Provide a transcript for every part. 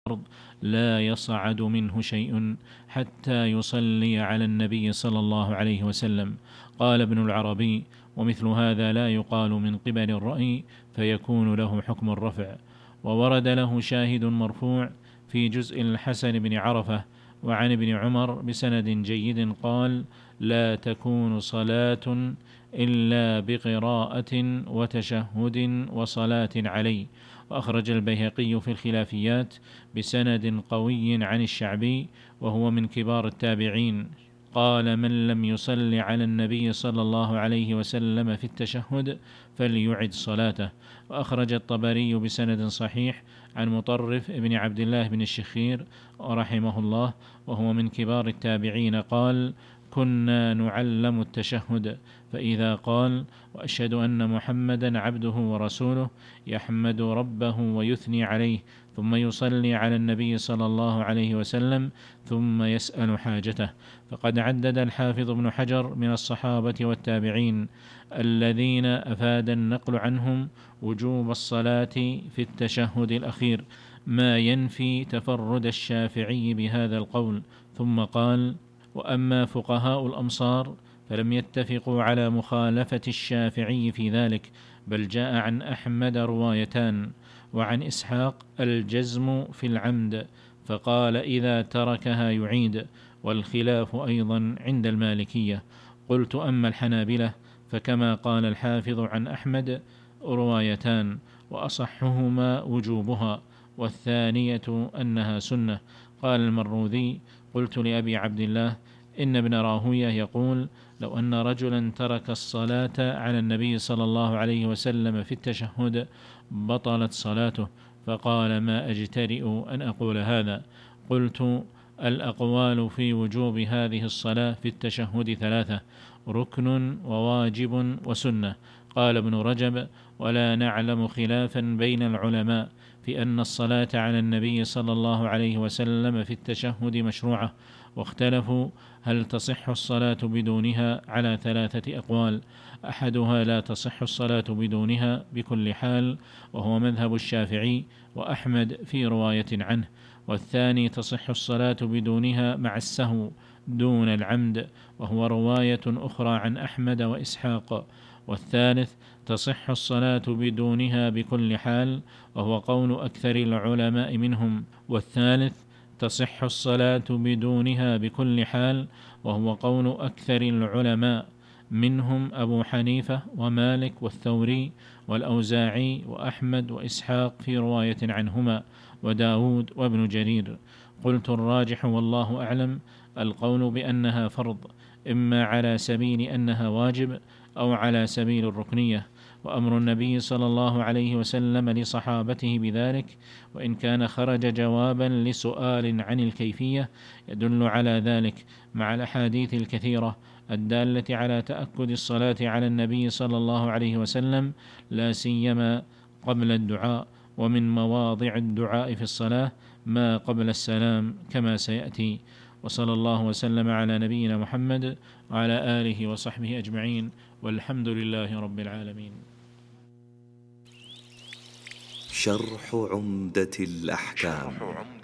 الأرض لا يصعد منه شيء حتى يصلي على النبي صلى الله عليه وسلم. قال ابن العربي: ومثل هذا لا يقال من قبل الرأي فيكون له حكم الرفع. وورد له شاهد مرفوع في جزء الحسن بن عرفة وعن ابن عمر بسند جيد قال: لا تكون صلاة إلا بقراءة وتشهد وصلاة علي. وأخرج البيهقي في الخلافيات بسند قوي عن الشعبي وهو من كبار التابعين قال: من لم يصل على النبي صلى الله عليه وسلم في التشهد فليعد صلاته. وأخرج الطبري بسند صحيح عن مطرف بن عبد الله بن الشخير رحمه الله وهو من كبار التابعين قال: كنا نعلم التشهد، فإذا قال: وأشهد أن محمدا عبده ورسوله، يحمد ربه ويثني عليه، ثم يصلي على النبي صلى الله عليه وسلم، ثم يسأل حاجته. فقد عدد الحافظ ابن حجر من الصحابة والتابعين الذين أفاد النقل عنهم وجوب الصلاة في التشهد الأخير، ما ينفي تفرد الشافعي بهذا القول. ثم قال: وأما فقهاء الأمصار فلم يتفقوا على مخالفة الشافعي في ذلك، بل جاء عن أحمد روايتان، وعن إسحاق الجزم في العمد، فقال إذا تركها يعيد، والخلاف أيضا عند المالكية. قلت: أما الحنابلة فكما قال الحافظ عن أحمد روايتان، وأصحهما وجوبها، والثانية أنها سنة. قال المروذي: قلت لأبي عبد الله: إن ابن راهويه يقول: لو أن رجلا ترك الصلاة على النبي صلى الله عليه وسلم في التشهد بطلت صلاته. فقال: ما أجترئ أن أقول هذا. قلت: الأقوال في وجوب هذه الصلاة في التشهد ثلاثة: ركن وواجب وسنة. قال ابن رجب: ولا نعلم خلافا بين العلماء في أن الصلاة على النبي صلى الله عليه وسلم في التشهد مشروعة، واختلفوا هل تصح الصلاة بدونها على ثلاثة أقوال: أحدها لا تصح الصلاة بدونها بكل حال، وهو مذهب الشافعي وأحمد في رواية عنه، والثاني تصح الصلاة بدونها مع السهو دون العمد، وهو رواية أخرى عن أحمد وإسحاق، والثالث تصح الصلاة بدونها بكل حال، وهو قول أكثر العلماء منهم، والثالث تصح الصلاة بدونها بكل حال، وهو قول أكثر العلماء منهم أبو حنيفة ومالك والثوري والأوزاعي وأحمد وإسحاق في رواية عنهما، وداود وابن جرير. قلت: الراجح والله أعلم القول بأنها فرض، إما على سبيل أنها واجب أو على سبيل الركنية، وأمر النبي صلى الله عليه وسلم لصحابته بذلك، وإن كان خرج جوابا لسؤال عن الكيفية، يدل على ذلك مع الأحاديث الكثيرة الدالة على تأكد الصلاة على النبي صلى الله عليه وسلم، لا سيما قبل الدعاء، ومن مواضع الدعاء في الصلاة ما قبل السلام كما سيأتي. وصلى الله وسلم على نبينا محمد وعلى آله وصحبه أجمعين، والحمد لله رب العالمين. شرح عمدة الأحكام.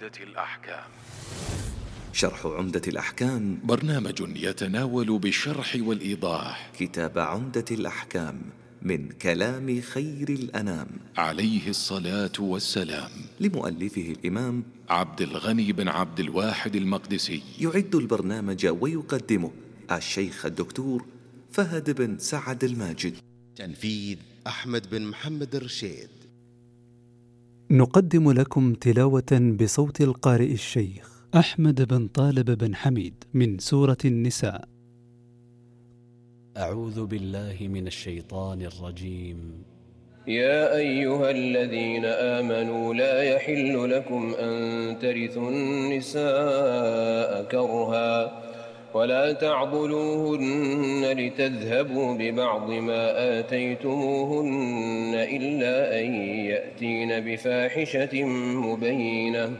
شرح عمدة الأحكام برنامج يتناول بالشرح والإيضاح كتاب عمدة الأحكام من كلام خير الأنام عليه الصلاة والسلام، لمؤلفه الإمام عبد الغني بن عبد الواحد المقدسي. يعد البرنامج ويقدمه الشيخ الدكتور فهد بن سعد الماجد. تنفيذ أحمد بن محمد الرشيد. نقدم لكم تلاوة بصوت القارئ الشيخ أحمد بن طالب بن حميد من سورة النساء. أعوذ بالله من الشيطان الرجيم. يا أيها الذين آمنوا لا يحل لكم أن ترثوا النساء كرها ولا تعضلوهن لتذهبوا ببعض ما آتيتموهن إلا أن يأتين بفاحشة مبينة،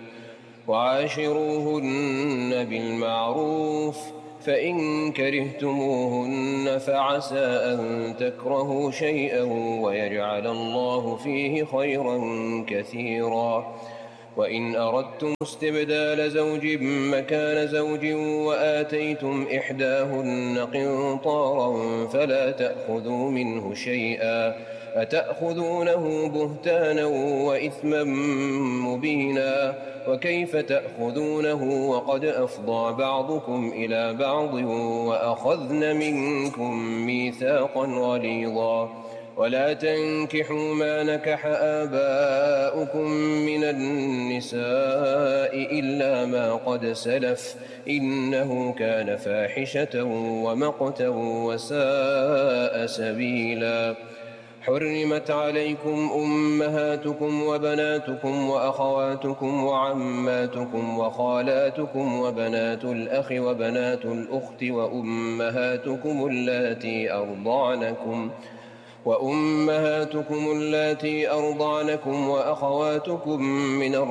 وعاشروهن بالمعروف، فإن كرهتموهن فعسى أن تكرهوا شيئا ويجعل الله فيه خيرا كثيرا، وإن أردتم استبدال زوج مكان زوج وآتيتم إحداهن قنطارا فلا تأخذوا منه شيئا أتأخذونه بهتانا وإثما مبينا وكيف تأخذونه وقد أفضى بعضكم إلى بعض وأخذن منكم ميثاقا غليظا ولا تنكحوا ما نكح آباؤكم من النساء إلا ما قد سلف إنه كان فاحشة ومقتا وساء سبيلا حرمت عليكم أمهاتكم وبناتكم وأخواتكم وعماتكم وخالاتكم وبنات الأخ وبنات الأخت وأمهاتكم اللاتي أرضعنكم وأخواتكم من